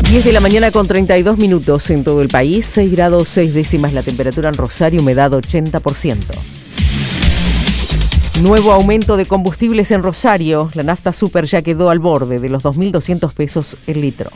10 de la mañana con 32 minutos en todo el país, 6 grados 6 décimas la temperatura en Rosario, humedad 80%. Nuevo aumento de combustibles en Rosario, la nafta super ya quedó al borde de los 2.200 pesos el litro.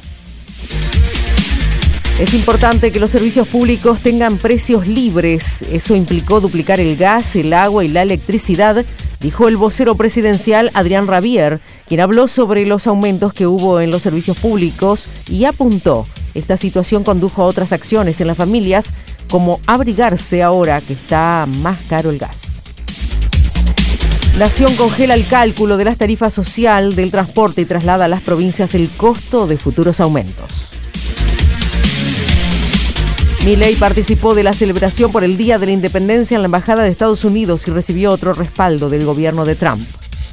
Es importante que los servicios públicos tengan precios libres, eso implicó duplicar el gas, el agua y la electricidad, dijo el vocero presidencial Adrián Rabier, quien habló sobre los aumentos que hubo en los servicios públicos y apuntó, esta situación condujo a otras acciones en las familias, como abrigarse ahora que está más caro el gas. Nación congela el cálculo de las tarifas social del transporte y traslada a las provincias el costo de futuros aumentos. Milei participó de la celebración por el Día de la Independencia en la Embajada de Estados Unidos y recibió otro respaldo del gobierno de Trump.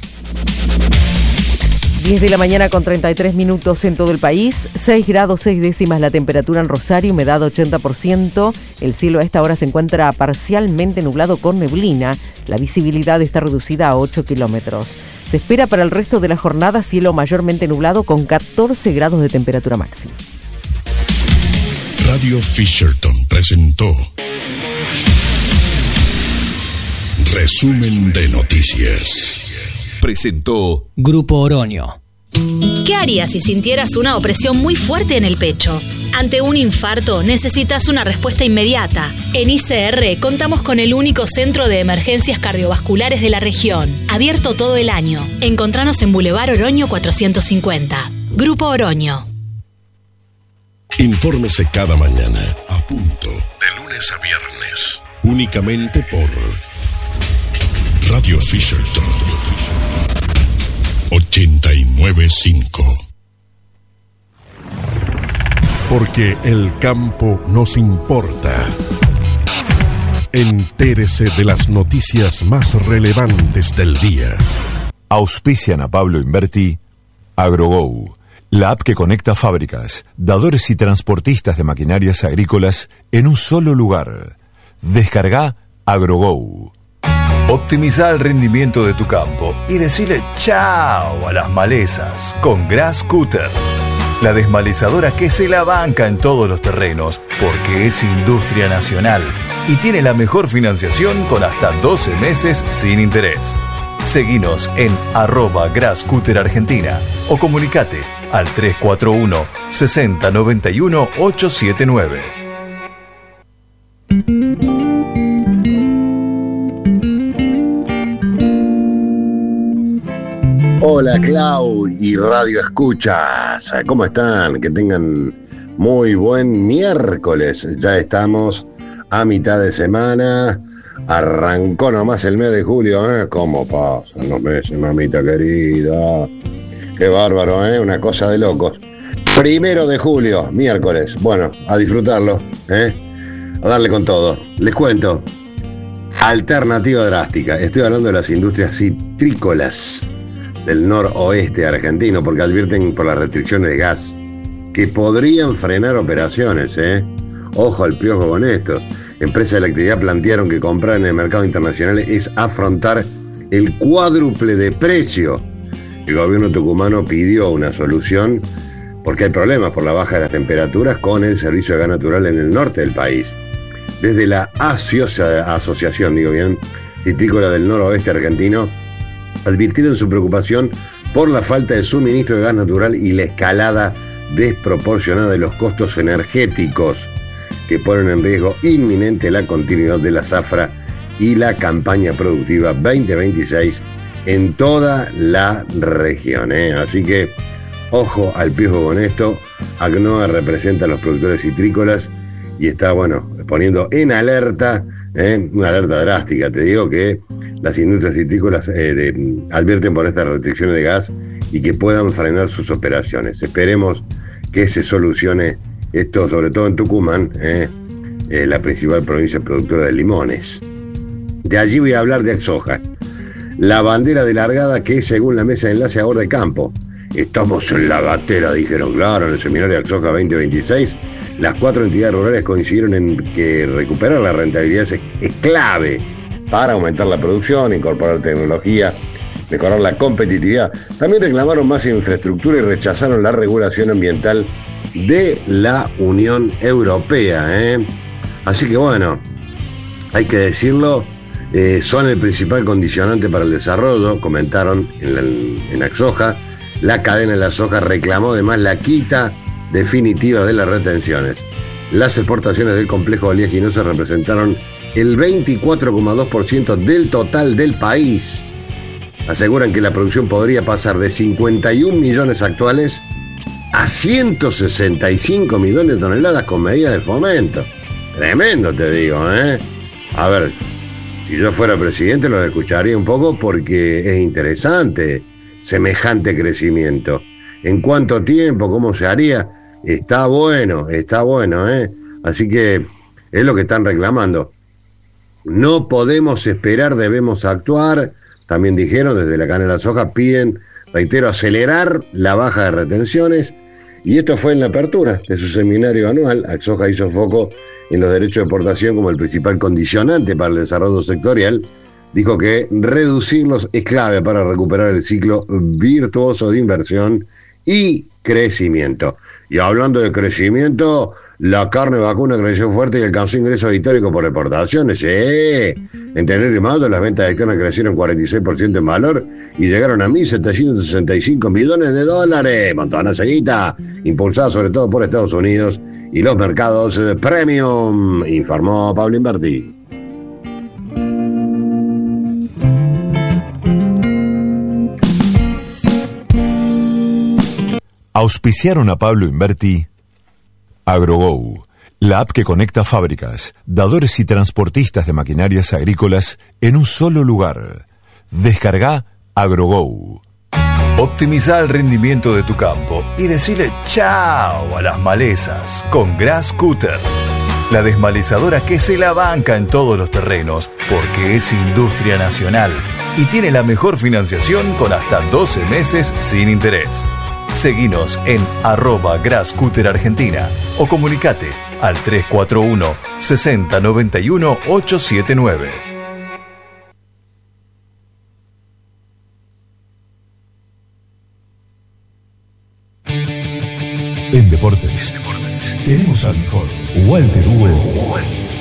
10 de la mañana con 33 minutos en todo el país, 6 grados 6 décimas la temperatura en Rosario, humedad 80%. El cielo a esta hora se encuentra parcialmente nublado con neblina. La visibilidad está reducida a 8 kilómetros. Se espera para el resto de la jornada cielo mayormente nublado con 14 grados de temperatura máxima. Radio Fisherton presentó Resumen de Noticias. Presentó Grupo Oroño. ¿Qué harías si sintieras una opresión muy fuerte en el pecho? Ante un infarto necesitas una respuesta inmediata. En ICR contamos con el único centro de emergencias cardiovasculares de la región, abierto todo el año. Encontranos en Boulevard Oroño 450. Grupo Oroño. Infórmese cada mañana, a punto, de lunes a viernes, únicamente por Radio Fisherton 89.5. Porque el campo nos importa. Entérese de las noticias más relevantes del día. Auspician a Pablo Inverti, AgroGo, la app que conecta fábricas, dadores y transportistas de maquinarias agrícolas en un solo lugar. Descarga AgroGo. Optimiza el rendimiento de tu campo y decile chao a las malezas con Grass Cutter. La desmalezadora que se la banca en todos los terrenos porque es industria nacional y tiene la mejor financiación con hasta 12 meses sin interés. Seguinos en @GrassCutterArgentina o comunicate al 341 60 91 879. Hola Clau y Radio Escuchas, ¿cómo están? Que tengan muy buen miércoles, ya estamos a mitad de semana, arrancó nomás el mes de julio, ¿eh? ¿Cómo pasan los meses, mamita querida? Qué bárbaro, ¿eh? Una cosa de locos. 1 de julio, miércoles, bueno, a disfrutarlo, ¿eh? A darle con todo. Les cuento, alternativa drástica, estoy hablando de las industrias citrícolas del noroeste argentino, porque advierten por las restricciones de gas que podrían frenar operaciones, ¿eh? Ojo al piojo con esto. Empresas de la actividad plantearon que comprar en el mercado internacional es afrontar el cuádruple de precio. El gobierno tucumano pidió una solución porque hay problemas por la baja de las temperaturas con el servicio de gas natural en el norte del país. Desde la asociación, citrícola del noroeste argentino, advirtieron su preocupación por la falta de suministro de gas natural y la escalada desproporcionada de los costos energéticos que ponen en riesgo inminente la continuidad de la zafra y la campaña productiva 2026 en toda la región, ¿eh? Así que ojo al piojo con esto. ACNOA representa a los productores citrícolas y está, poniendo en alerta, una alerta drástica. Te digo que las industrias citrícolas advierten por estas restricciones de gas y que puedan frenar sus operaciones. Esperemos que se solucione esto, sobre todo en Tucumán, la principal provincia productora de limones. De allí voy a hablar de Axoja, la bandera de largada que, según la mesa de enlace, aborda el campo. Estamos en la gatera, dijeron, claro, en el seminario Axoja 2026. Las 4 entidades rurales coincidieron en que recuperar la rentabilidad es clave para aumentar la producción, incorporar tecnología, mejorar la competitividad. También reclamaron más infraestructura y rechazaron la regulación ambiental de la Unión Europea. Así que bueno, hay que decirlo, son el principal condicionante para el desarrollo, comentaron en la soja. La cadena de la soja reclamó además la quita definitiva de las retenciones. Las exportaciones del complejo oleaginoso representaron el 24,2% del total del país. Aseguran que la producción podría pasar de 51 millones actuales a 165 millones de toneladas con medidas de fomento. Tremendo, te digo, A ver, si yo fuera presidente los escucharía un poco porque es interesante semejante crecimiento. ¿En cuánto tiempo? ¿Cómo se haría? Está bueno, Así que es lo que están reclamando. No podemos esperar, debemos actuar. También dijeron desde la cadena de la soja, piden, reitero, acelerar la baja de retenciones. Y esto fue en la apertura de su seminario anual. Axoja hizo foco en los derechos de exportación como el principal condicionante para el desarrollo sectorial. Dijo que reducirlos es clave para recuperar el ciclo virtuoso de inversión y crecimiento. Y hablando de crecimiento, la carne vacuna creció fuerte y alcanzó ingresos históricos por exportaciones. Sí. En enero y marzo las ventas de carne crecieron 46% en valor y llegaron a 1.765 millones de dólares. Montona seguita, impulsada sobre todo por Estados Unidos y los mercados premium, informó Pablo Inverti. Auspiciaron a Pablo Inverti AgroGo, la app que conecta fábricas, dadores y transportistas de maquinarias agrícolas en un solo lugar. Descarga AgroGo. Optimiza el rendimiento de tu campo y decile chao a las malezas con Grass Cutter. La desmalezadora que se la banca en todos los terrenos porque es industria nacional y tiene la mejor financiación con hasta 12 meses sin interés. Seguinos en @GrassCutterArgentina o comunicate al 341 60 91 879. En Deportes tenemos al mejor Walter Hugo